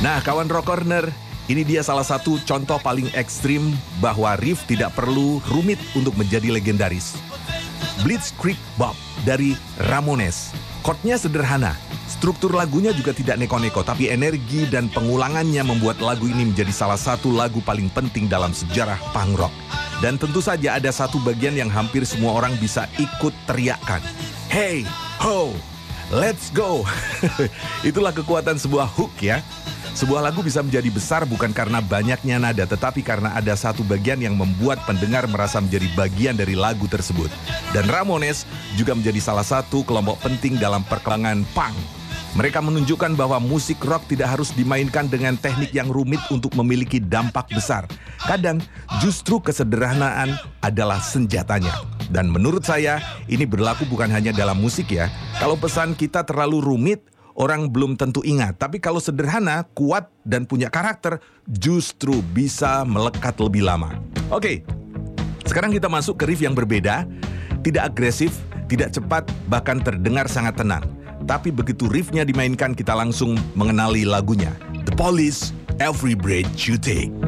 Nah, kawan Rock Corner, ini dia salah satu contoh paling ekstrim bahwa riff tidak perlu rumit untuk menjadi legendaris. Blitzkrieg Bop dari Ramones. Chordnya sederhana, struktur lagunya juga tidak neko-neko, tapi energi dan pengulangannya membuat lagu ini menjadi salah satu lagu paling penting dalam sejarah punk rock. Dan tentu saja ada satu bagian yang hampir semua orang bisa ikut teriakkan. Hey, ho, let's go. Itulah kekuatan sebuah hook ya. Sebuah lagu bisa menjadi besar bukan karena banyaknya nada, tetapi karena ada satu bagian yang membuat pendengar merasa menjadi bagian dari lagu tersebut. Dan Ramones juga menjadi salah satu kelompok penting dalam perkembangan punk. Mereka menunjukkan bahwa musik rock tidak harus dimainkan dengan teknik yang rumit untuk memiliki dampak besar. Kadang justru kesederhanaan adalah senjatanya. Dan menurut saya, ini berlaku bukan hanya dalam musik ya. Kalau pesan kita terlalu rumit, orang belum tentu ingat. Tapi kalau sederhana, kuat, dan punya karakter, justru bisa melekat lebih lama. Oke, sekarang kita masuk ke riff yang berbeda. Tidak agresif, tidak cepat, bahkan terdengar sangat tenang. Tapi begitu riffnya dimainkan, kita langsung mengenali lagunya. The Police, Every Breath You Take.